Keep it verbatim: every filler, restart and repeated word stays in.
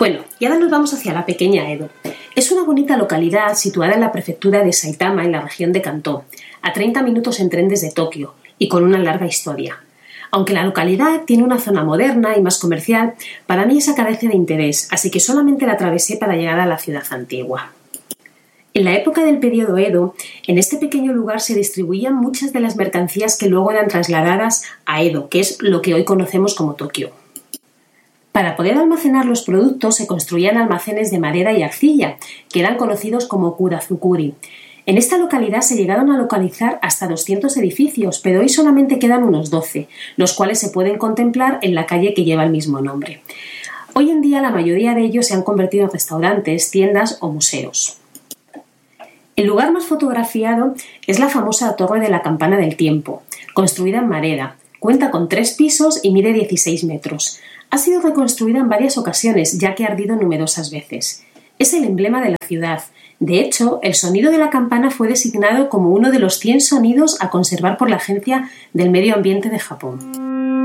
Bueno, y ahora nos vamos hacia la pequeña Edo. Es una bonita localidad situada en la prefectura de Saitama, en la región de Kantō, a treinta minutos en tren desde Tokio, y con una larga historia. Aunque la localidad tiene una zona moderna y más comercial, para mí esa carece de interés, así que solamente la atravesé para llegar a la ciudad antigua. En la época del periodo Edo, en este pequeño lugar se distribuían muchas de las mercancías que luego eran trasladadas a Edo, que es lo que hoy conocemos como Tokio. Para poder almacenar los productos se construían almacenes de madera y arcilla, que eran conocidos como kurazukuri. En esta localidad se llegaron a localizar hasta doscientos edificios, pero hoy solamente quedan unos doce, los cuales se pueden contemplar en la calle que lleva el mismo nombre. Hoy en día la mayoría de ellos se han convertido en restaurantes, tiendas o museos. El lugar más fotografiado es la famosa Torre de la Campana del Tiempo, construida en madera. Cuenta con tres pisos y mide dieciséis metros. Ha sido reconstruida en varias ocasiones, ya que ha ardido numerosas veces. Es el emblema de la ciudad. De hecho, el sonido de la campana fue designado como uno de los cien sonidos a conservar por la Agencia del Medio Ambiente de Japón.